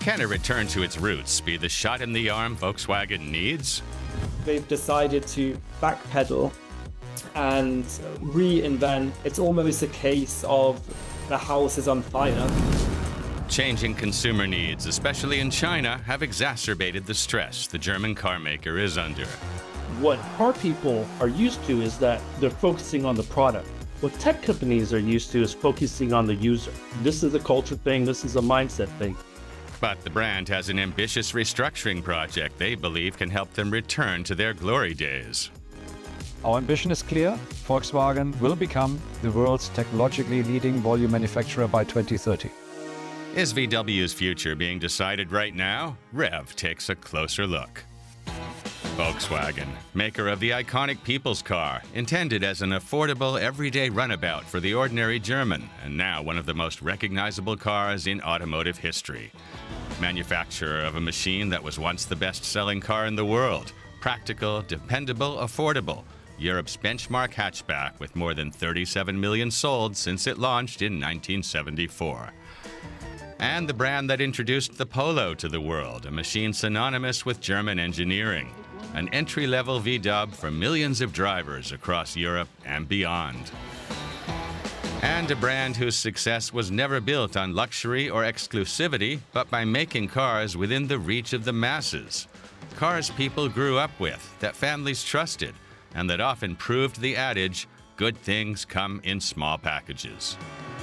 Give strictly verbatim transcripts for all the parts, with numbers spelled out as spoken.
Can a return to its roots be the shot in the arm Volkswagen needs? They've decided to backpedal and reinvent. It's almost a case of the house is on fire. Changing consumer needs, especially in China, have exacerbated the stress the German car maker is under. What car people are used to is that they're focusing on the product. What tech companies are used to is focusing on the user. This is a culture thing, this is a mindset thing. But the brand has an ambitious restructuring project they believe can help them return to their glory days. Our ambition is clear. Volkswagen will become the world's technologically leading volume manufacturer by twenty thirty. Is V W's future being decided right now? Rev takes a closer look. Volkswagen, maker of the iconic people's car, intended as an affordable, everyday runabout for the ordinary German, and now one of the most recognizable cars in automotive history. Manufacturer of a machine that was once the best-selling car in the world. Practical, dependable, affordable. Europe's benchmark hatchback with more than thirty-seven million sold since it launched in nineteen seventy-four. And the brand that introduced the Polo to the world, a machine synonymous with German engineering. An entry-level V W for millions of drivers across Europe and beyond. And a brand whose success was never built on luxury or exclusivity, but by making cars within the reach of the masses. Cars people grew up with, that families trusted, and that often proved the adage, good things come in small packages.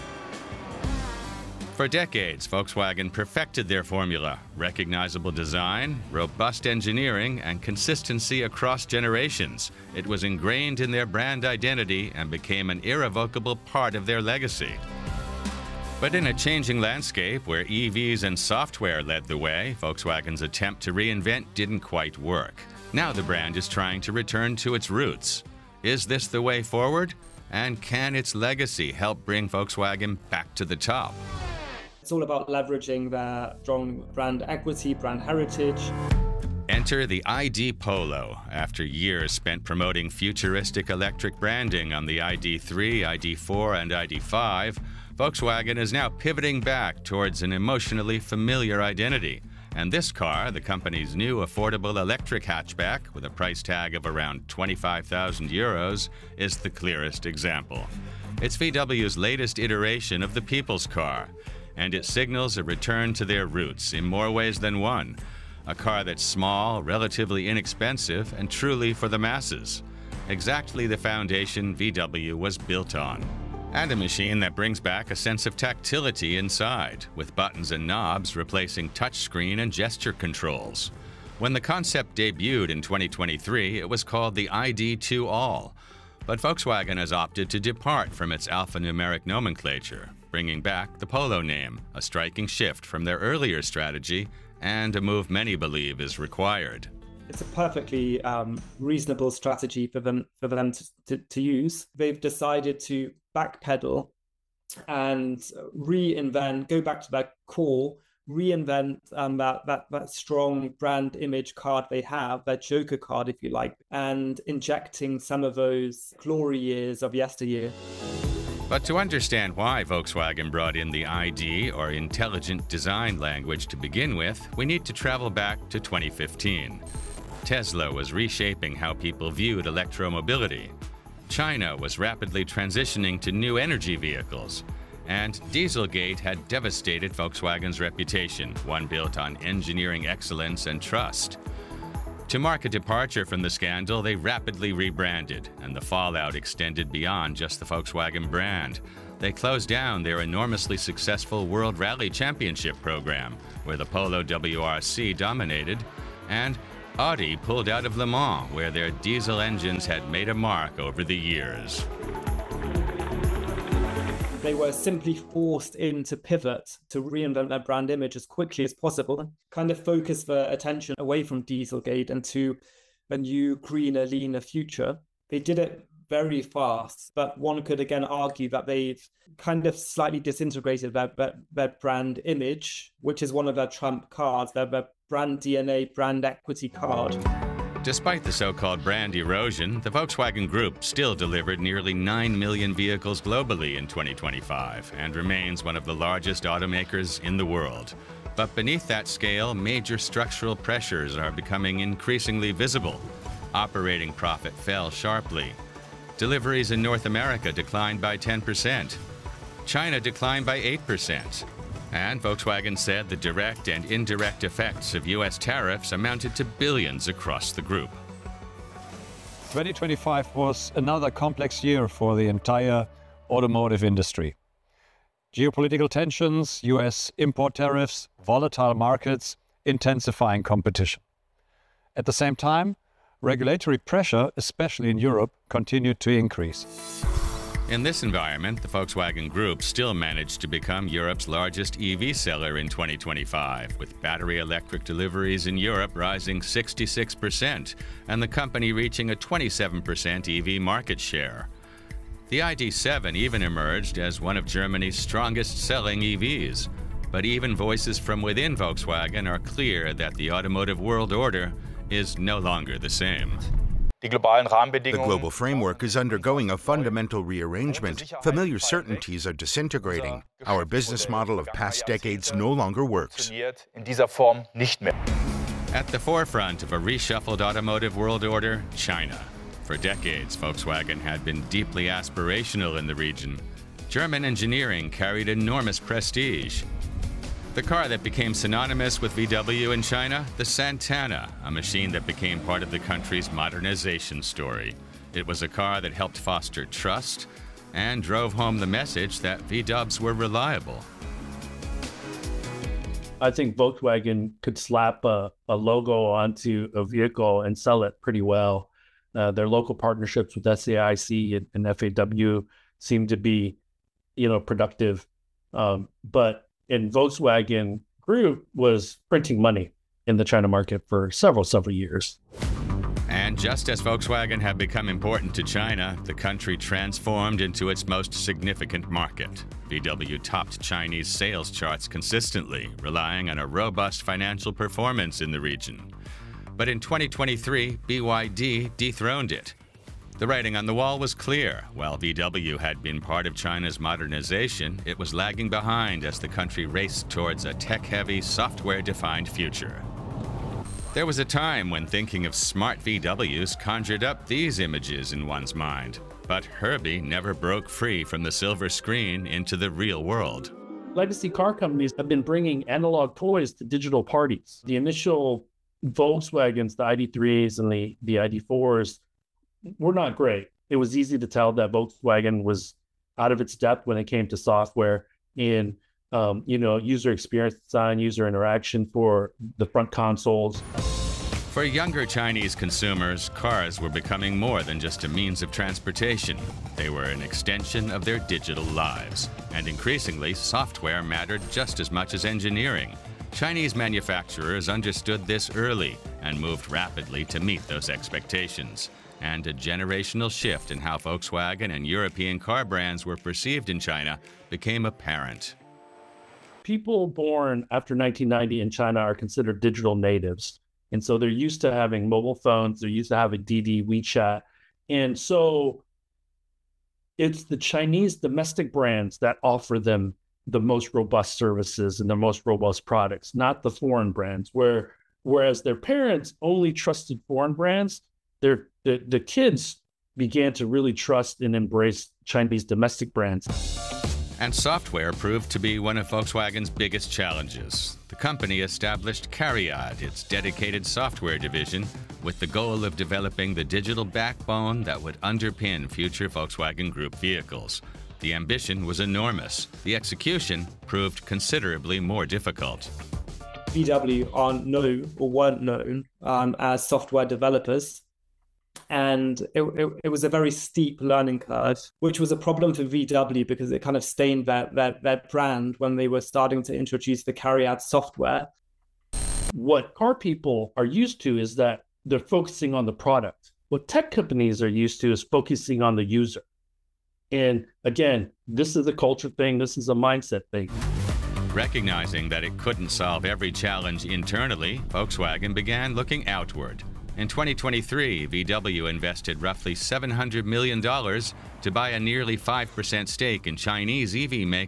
For decades, Volkswagen perfected their formula: recognizable design, robust engineering, and consistency across generations. It was ingrained in their brand identity and became an irrevocable part of their legacy. But in a changing landscape where E Vs and software led the way, Volkswagen's attempt to reinvent didn't quite work. Now the brand is trying to return to its roots. Is this the way forward? And can its legacy help bring Volkswagen back to the top? It's all about leveraging their strong brand equity, brand heritage. Enter the I D Polo. After years spent promoting futuristic electric branding on the I D three, I D four, and I D five, Volkswagen is now pivoting back towards an emotionally familiar identity. And this car, the company's new affordable electric hatchback with a price tag of around twenty-five thousand euros, is the clearest example. It's V W's latest iteration of the people's car, and it signals a return to their roots in more ways than one. A car that's small, relatively inexpensive, and truly for the masses. Exactly the foundation V W was built on. And a machine that brings back a sense of tactility inside, with buttons and knobs replacing touchscreen and gesture controls. When the concept debuted in twenty twenty-three, it was called the I D two All. But Volkswagen has opted to depart from its alphanumeric nomenclature, bringing back the Polo name, a striking shift from their earlier strategy and a move many believe is required. It's a perfectly um, reasonable strategy for them for them to, to, to use. They've decided to backpedal and reinvent, go back to their core, reinvent um, that, that, that strong brand image card they have, their Joker card, if you like, and injecting some of those glory years of yesteryear. But to understand why Volkswagen brought in the I D, or Intelligent Design language, to begin with, we need to travel back to twenty fifteen. Tesla was reshaping how people viewed electromobility. China was rapidly transitioning to new energy vehicles. And Dieselgate had devastated Volkswagen's reputation, one built on engineering excellence and trust. To mark a departure from the scandal, they rapidly rebranded, and the fallout extended beyond just the Volkswagen brand. They closed down their enormously successful World Rally Championship program, where the Polo W R C dominated, and Audi pulled out of Le Mans, where their diesel engines had made a mark over the years. They were simply forced in to pivot, to reinvent their brand image as quickly as possible, kind of focus their attention away from Dieselgate and to a new, greener, leaner future. They did it very fast, but one could again argue that they've kind of slightly disintegrated their, their, their brand image, which is one of their trump cards, their, their brand D N A, brand equity card. Despite the so-called brand erosion, the Volkswagen Group still delivered nearly nine million vehicles globally in twenty twenty-five and remains one of the largest automakers in the world. But beneath that scale, major structural pressures are becoming increasingly visible. Operating profit fell sharply. Deliveries in North America declined by ten percent. China declined by eight percent. And Volkswagen said the direct and indirect effects of U S tariffs amounted to billions across the group. twenty twenty-five was another complex year for the entire automotive industry. Geopolitical tensions, U S import tariffs, volatile markets, intensifying competition. At the same time, regulatory pressure, especially in Europe, continued to increase. In this environment, the Volkswagen Group still managed to become Europe's largest E V seller in twenty twenty-five, with battery electric deliveries in Europe rising sixty-six percent and the company reaching a twenty-seven percent E V market share. The I D seven even emerged as one of Germany's strongest-selling E Vs. But even voices from within Volkswagen are clear that the automotive world order is no longer the same. The global framework is undergoing a fundamental rearrangement. Familiar certainties are disintegrating. Our business model of past decades no longer works. At the forefront of a reshuffled automotive world order, China. For decades, Volkswagen had been deeply aspirational in the region. German engineering carried enormous prestige. The car that became synonymous with V W in China, the Santana, a machine that became part of the country's modernization story. It was a car that helped foster trust and drove home the message that V Dubs were reliable. I think Volkswagen could slap a, a logo onto a vehicle and sell it pretty well. Uh, their local partnerships with S A I C and, and F A W seem to be, you know, productive. Um, but in Volkswagen Group was printing money in the China market for several, several years. And just as Volkswagen had become important to China, the country transformed into its most significant market. V W topped Chinese sales charts consistently, relying on a robust financial performance in the region. But in twenty twenty-three, B Y D dethroned it. The writing on the wall was clear. While V W had been part of China's modernization, it was lagging behind as the country raced towards a tech-heavy, software-defined future. There was a time when thinking of smart V Ws conjured up these images in one's mind. But Herbie never broke free from the silver screen into the real world. Legacy car companies have been bringing analog toys to digital parties. The initial Volkswagens, the I D threes and the, the I D fours, were not great. It was easy to tell that Volkswagen was out of its depth when it came to software and um, you know, user experience design, user interaction for the front consoles. For younger Chinese consumers, cars were becoming more than just a means of transportation. They were an extension of their digital lives. And increasingly, software mattered just as much as engineering. Chinese manufacturers understood this early and moved rapidly to meet those expectations. And a generational shift in how Volkswagen and European car brands were perceived in China became apparent. People born after nineteen ninety in China are considered digital natives. And so they're used to having mobile phones, they're used to having Didi, WeChat. And so it's the Chinese domestic brands that offer them the most robust services and the most robust products, not the foreign brands, where whereas their parents only trusted foreign brands, their the, the kids began to really trust and embrace Chinese domestic brands. And software proved to be one of Volkswagen's biggest challenges. The company established CARIAD, its dedicated software division, with the goal of developing the digital backbone that would underpin future Volkswagen Group vehicles. The ambition was enormous. The execution proved considerably more difficult. V W are known or weren't known um, as software developers. And it, it, it was a very steep learning curve, which was a problem for V W because it kind of stained their, their, their brand when they were starting to introduce the CARIAD software. What car people are used to is that they're focusing on the product. What tech companies are used to is focusing on the user. And again, this is a culture thing. This is a mindset thing. Recognizing that it couldn't solve every challenge internally, Volkswagen began looking outward. In twenty twenty-three, V W invested roughly seven hundred million dollars to buy a nearly five percent stake in Chinese E V maker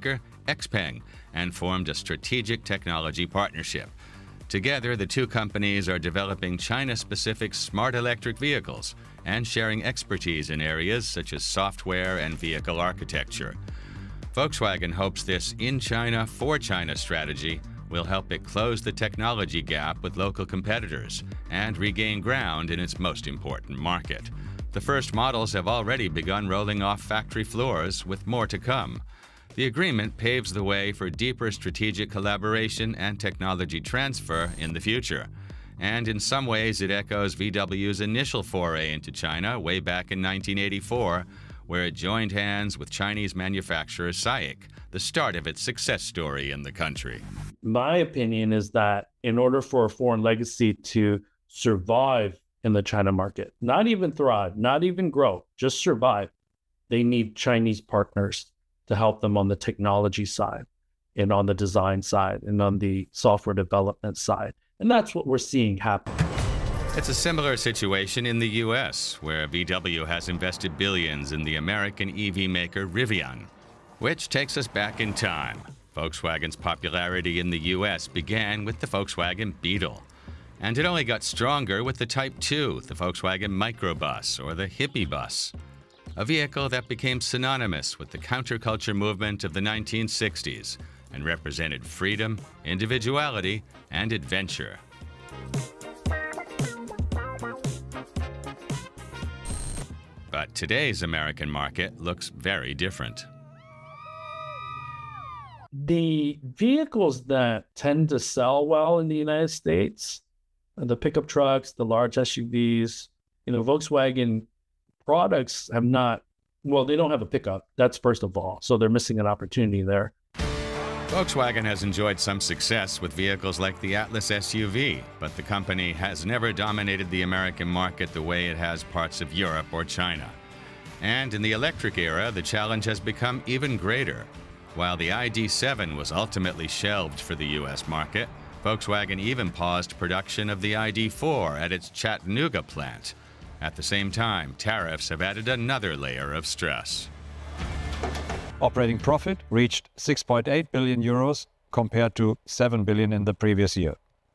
Xpeng and formed a strategic technology partnership. Together, the two companies are developing China-specific smart electric vehicles and sharing expertise in areas such as software and vehicle architecture. Volkswagen hopes this in China, for China strategy will help it close the technology gap with local competitors and regain ground in its most important market. The first models have already begun rolling off factory floors, with more to come. The agreement paves the way for deeper strategic collaboration and technology transfer in the future. And in some ways, it echoes V W's initial foray into China way back in nineteen eighty-four, where it joined hands with Chinese manufacturer SAIC, the start of its success story in the country. My opinion is that in order for a foreign legacy to survive in the China market, not even thrive, not even grow, just survive, they need Chinese partners to help them on the technology side and on the design side and on the software development side. And that's what we're seeing happen. It's a similar situation in the U S, where V W has invested billions in the American E V maker Rivian, which takes us back in time. Volkswagen's popularity in the U S began with the Volkswagen Beetle, and it only got stronger with the Type two, the Volkswagen Microbus, or the Hippie Bus, a vehicle that became synonymous with the counterculture movement of the nineteen sixties and represented freedom, individuality, and adventure. But today's American market looks very different. The vehicles that tend to sell well in the United States, the pickup trucks, the large S U Vs, you know, Volkswagen products have not, well, they don't have a pickup. That's first of all. So they're missing an opportunity there. Volkswagen has enjoyed some success with vehicles like the Atlas S U V, but the company has never dominated the American market the way it has parts of Europe or China. And in the electric era, the challenge has become even greater. While the I D seven was ultimately shelved for the U S market, Volkswagen even paused production of the I D four at its Chattanooga plant. At the same time, tariffs have added another layer of stress. Operating profit reached six point eight billion euros compared to seven billion in the previous year.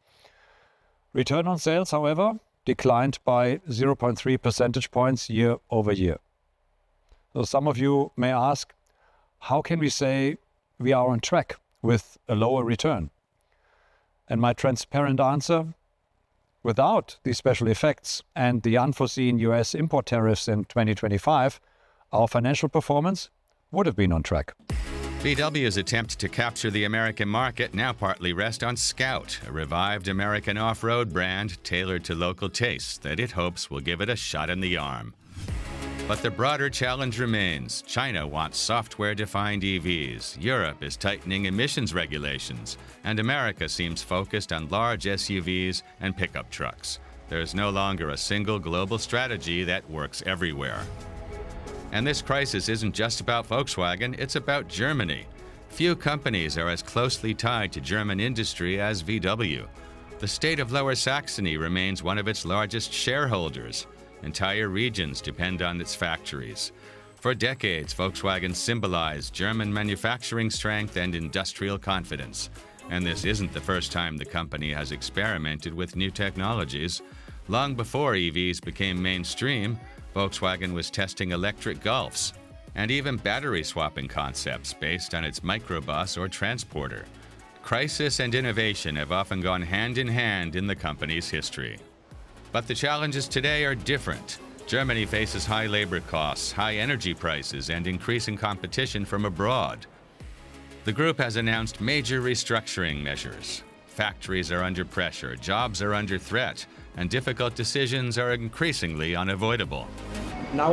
Return on sales, however, declined by zero point three percentage points year over year. So some of you may ask, how can we say we are on track with a lower return? And my transparent answer, without the special effects and the unforeseen U S import tariffs in twenty twenty-five, our financial performance would have been on track. V W's attempt to capture the American market now partly rests on Scout, a revived American off-road brand tailored to local tastes that it hopes will give it a shot in the arm. But the broader challenge remains. China wants software-defined E Vs, Europe is tightening emissions regulations, and America seems focused on large S U Vs and pickup trucks. There is no longer a single global strategy that works everywhere. And this crisis isn't just about Volkswagen, it's about Germany. Few companies are as closely tied to German industry as V W. The state of Lower Saxony remains one of its largest shareholders. Entire regions depend on its factories. For decades, Volkswagen symbolized German manufacturing strength and industrial confidence. And this isn't the first time the company has experimented with new technologies. Long before E Vs became mainstream, Volkswagen was testing electric Golfs and even battery swapping concepts based on its microbus or transporter. Crisis and innovation have often gone hand in hand in the company's history. But the challenges today are different. Germany faces high labor costs, high energy prices, and increasing competition from abroad. The group has announced major restructuring measures. Factories are under pressure, jobs are under threat, and difficult decisions are increasingly unavoidable.